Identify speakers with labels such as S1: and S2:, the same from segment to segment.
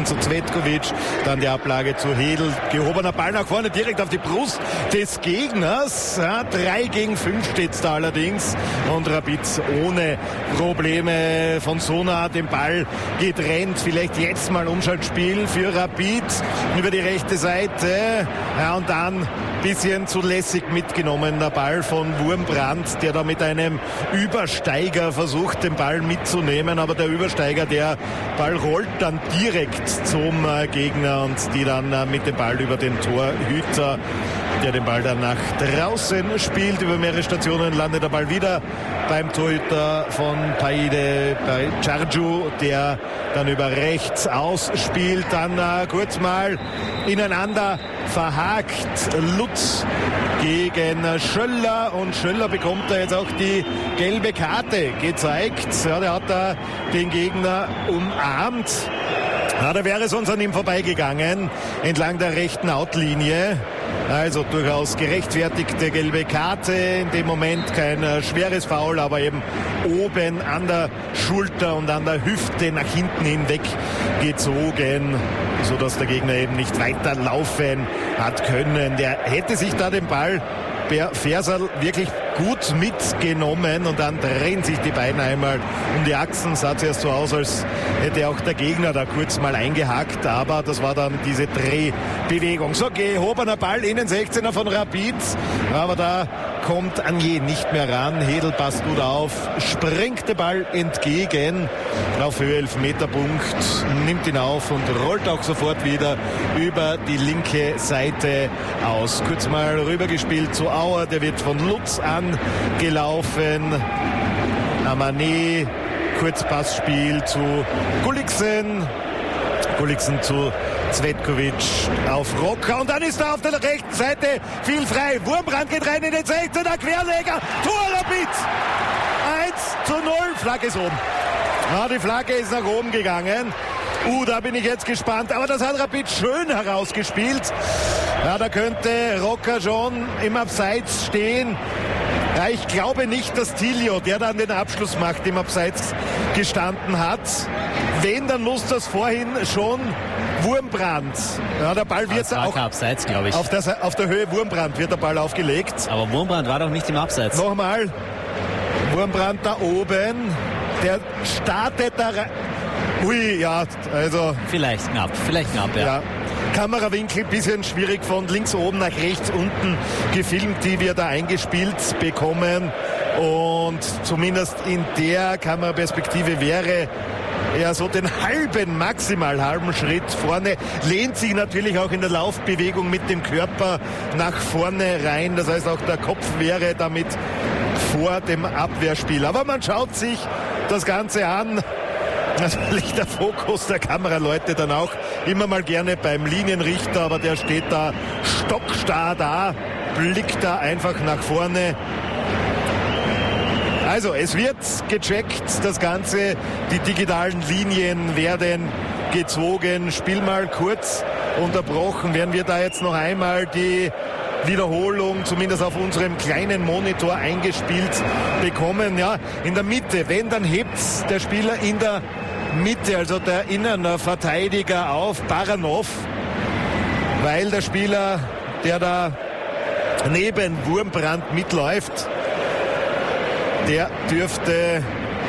S1: hinten zu Cvetkovic, dann die Ablage zu Hedl, gehobener Ball nach vorne, direkt auf die Brust des Gegners. Ja, 3 gegen 5 steht es da allerdings und Rapid ohne Probleme. Von Sona den Ball getrennt, vielleicht jetzt mal Umschaltspiel für Rapid über die rechte Seite. Ja, und dann bisschen zu lässig mitgenommen, der Ball von Wurmbrand, der da mit einem Übersteiger versucht, den Ball mitzunehmen, aber der Übersteiger, der Ball rollt dann direkt zum Gegner und die dann mit dem Ball über den Torhüter, der den Ball dann nach draußen spielt. Über mehrere Stationen landet der Ball wieder beim Torhüter von Paide, bei Giargiu, der dann über rechts ausspielt, dann kurz mal ineinander verhakt. Lutz gegen Schöller und Schöller bekommt da jetzt auch die gelbe Karte gezeigt. Ja, der hat da den Gegner umarmt. Ja, da wäre sonst an ihm vorbeigegangen, entlang der rechten Outlinie. Also durchaus gerechtfertigte gelbe Karte. In dem Moment kein schweres Foul, aber eben oben an der Schulter und an der Hüfte nach hinten hinweg gezogen, sodass der Gegner eben nicht weiterlaufen hat können. Der hätte sich da den Ball per Fersal wirklich gut mitgenommen und dann drehen sich die beiden einmal um die Achsen. Sah zuerst so aus, als hätte auch der Gegner da kurz mal eingehakt, aber das war dann diese Drehbewegung. So, gehobener Ball in den 16er von Rapid, aber da kommt Anier nicht mehr ran. Hedl passt gut auf, springt der Ball entgegen auf Höhe 11-Meter-Punkt, nimmt ihn auf und rollt auch sofort wieder über die linke Seite aus. Kurz mal rübergespielt zu Auer, der wird von Lutz angelaufen. Amane, Kurzpassspiel zu Gulliksen. Gulliksen zu Cvetkovic auf Rocker und dann ist er auf der rechten Seite viel frei. Wurmbrand geht rein in den 16er, Querleger, Tor Rapid! 1:0, Flagge ist oben. Ja, die Flagge ist nach oben gegangen. Da bin ich jetzt gespannt. Aber das hat Rapid schön herausgespielt. Ja, da könnte Rocker schon im Abseits stehen. Ja, ich glaube nicht, dass Tilio, der dann den Abschluss macht, im Abseits gestanden hat. Wenn, dann muss das vorhin schon Wurmbrand. Ja, der Ball wird auch
S2: Abseits, glaube ich.
S1: Auf der Höhe Wurmbrand wird der Ball aufgelegt.
S2: Aber Wurmbrand war doch nicht im Abseits.
S1: Nochmal. Wurmbrand da oben. Der startet da rein. Ui, ja, also.
S2: Vielleicht knapp, ja.
S1: Kamerawinkel bisschen schwierig, von links oben nach rechts unten gefilmt, die wir da eingespielt bekommen. Und zumindest in der Kameraperspektive wäre er so den maximal halben Schritt vorne, lehnt sich natürlich auch in der Laufbewegung mit dem Körper nach vorne rein. Das heißt, auch der Kopf wäre damit vor dem Abwehrspiel. Aber man schaut sich das Ganze an. Natürlich der Fokus der Kameraleute dann auch immer mal gerne beim Linienrichter, aber der steht da stockstarr da, blickt da einfach nach vorne. Also es wird gecheckt, das Ganze, die digitalen Linien werden gezogen, Spiel mal kurz unterbrochen, werden wir da jetzt noch einmal die Wiederholung zumindest auf unserem kleinen Monitor eingespielt bekommen. Ja, in der Mitte, wenn, dann hebt der Spieler in der Mitte, also der Innenverteidiger auf, Baranov, weil der Spieler, der da neben Wurmbrand mitläuft, der dürfte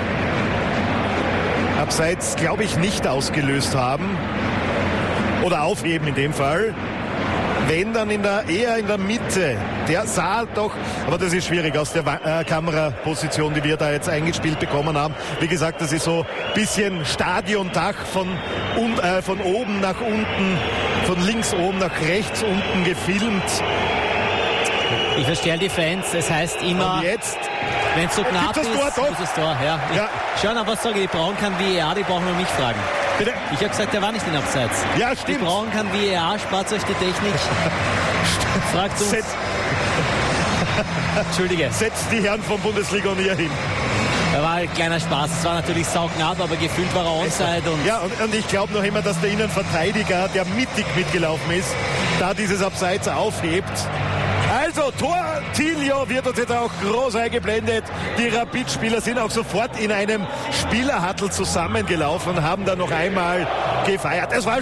S1: Abseits, glaube ich, nicht ausgelöst haben oder aufheben in dem Fall. Wenn, dann eher in der Mitte. Der sah doch, aber das ist schwierig aus der Kameraposition, die wir da jetzt eingespielt bekommen haben. Wie gesagt, das ist so ein bisschen Stadiondach von oben nach unten, von links oben nach rechts unten gefilmt.
S2: Ich verstehe die Fans, es heißt immer, wenn es so knapp ist, muss das Tor. Ja. Schau mal, was sage ich, die brauchen kein VAR, die brauchen wir mich fragen.
S1: Bitte?
S2: Ich habe gesagt, der war nicht in Abseits.
S1: Ja, stimmt.
S2: Die brauchen kein VAR, spart euch die Technik. Fragt uns. Entschuldige.
S1: Setzt die Herren vom Bundesliga-Unier hin.
S2: Da war ein kleiner Spaß. Es war natürlich sauknapp, aber gefühlt war er Onside.
S1: Und ich glaube noch immer, dass der Innenverteidiger, der mittig mitgelaufen ist, da dieses Abseits aufhebt. Also, Tor Tilio wird uns jetzt auch groß eingeblendet. Die Rapid-Spieler sind auch sofort in einem Spielerhattel zusammengelaufen und haben dann noch einmal gefeiert. Es war